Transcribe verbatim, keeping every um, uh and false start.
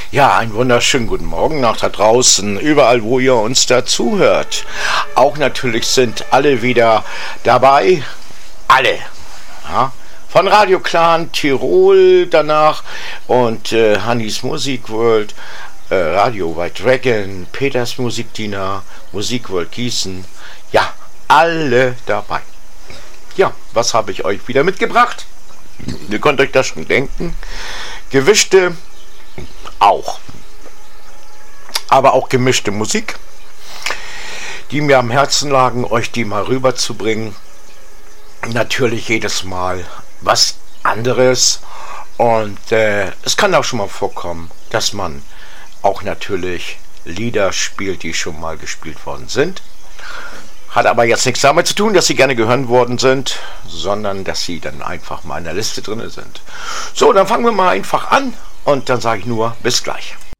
Ja, einen wunderschönen guten Morgen nach da draußen, überall wo ihr uns da zuhört. Auch natürlich sind alle wieder dabei, alle, ja, von Radio Clan Tirol danach und äh, Hannis Musik World, äh, Radio White Dragon, Peters Musikdiener, Musik World Gießen, ja, alle dabei. Ja, was habe ich euch wieder mitgebracht? Ihr könnt euch das schon denken. Gewischte auch. Aber auch gemischte Musik, die mir am Herzen lagen, euch die mal rüberzubringen. Natürlich jedes Mal was anderes. Und äh, es kann auch schon mal vorkommen, dass man auch natürlich Lieder spielt, die schon mal gespielt worden sind. Hat aber jetzt nichts damit zu tun, dass sie gerne gehört worden sind, sondern dass sie dann einfach mal in der Liste drin sind. So, dann fangen wir mal einfach an und dann sage ich nur bis gleich.